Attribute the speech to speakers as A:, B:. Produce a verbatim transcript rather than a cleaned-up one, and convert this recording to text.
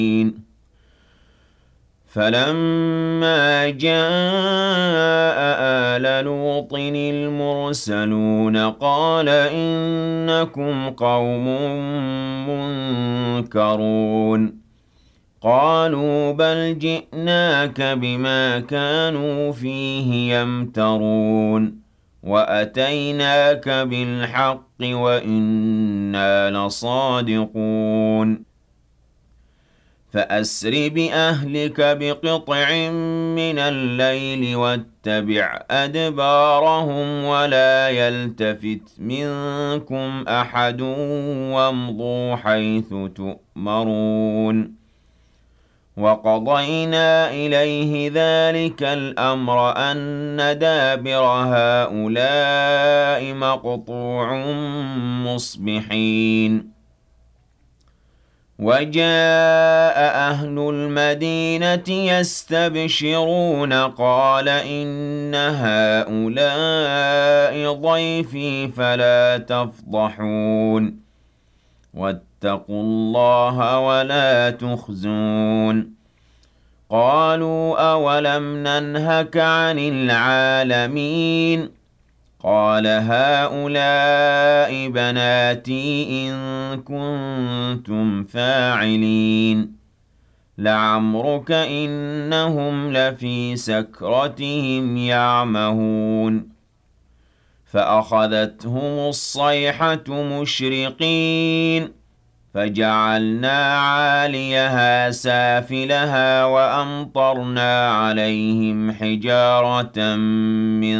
A: فَلَمَّا جَاءَ آلَ لُوطٍ الْمُرْسَلُونَ قَالَ إِنَّكُمْ قَوْمٌ مُّنكَرُونَ قَالُوا بَلْ جِئْنَاكَ بِمَا كَانُوا فِيهِ يَمْتَرُونَ وَأَتَيْنَاكَ بِالْحَقِّ وَإِنَّا لَصَادِقُونَ فَأَسْرِ بِأَهْلِكَ بِقِطْعٍ مِّنَ اللَّيْلِ وَاتَّبِعْ أَدْبَارَهُمْ وَلَا يَلْتَفِتْ مِنكُمْ أَحَدٌ وَامْضُوا حَيْثُ تُؤْمَرُونَ وَقَضَيْنَا إِلَيْهِ ذَلِكَ الْأَمْرَ أَنَّ دَابِرَ هَٰؤُلَاءِ مَقْطُوعٌ مُّصْبِحِينَ وَجَاءَ أَهْلُ الْمَدِينَةِ يَسْتَبْشِرُونَ قَالَ إِنَّ هَٰؤُلَاءِ ضَيْفِي فَلَا تَفْضَحُونِ وَاتَّقُوا اللَّهَ وَلَا تُخْزُونِ قَالُوا أَوَلَمْ نَنْهَكَ عَنِ الْعَالَمِينَ قَالَ هَٰؤُلَاءِ بَنَاتِي إِن كُنتُمْ فَاعِلِينَ لَعَمْرُكَ إِنَّهُمْ لَفِي سَكْرَتِهِمْ يَعْمَهُونَ فَأَخَذَتْهُمُ الصَّيْحَةُ مُشْرِقِينَ فَجَعَلْنَا عَالِيَهَا سَافِلَهَا وَأَمْطَرْنَا عَلَيْهِمْ حِجَارَةً مِّن